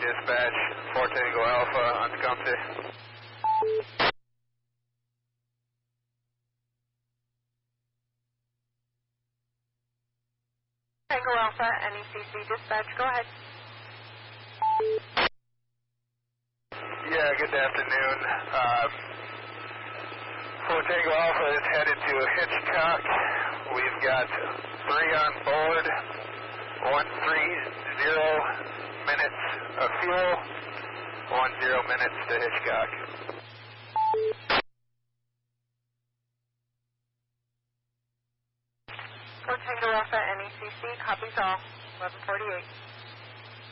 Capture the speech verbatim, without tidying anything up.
dispatch, four Tango Alpha on Tecumseh. Tango Alpha, N E C C dispatch, go ahead. Yeah, good afternoon. Uh, four Tango Alpha is headed to Hitchcock. We've got three on board, one three zero minutes of fuel, one zero minutes to Hitchcock. four Tango Alpha, N E C C, copies all, eleven forty-eight.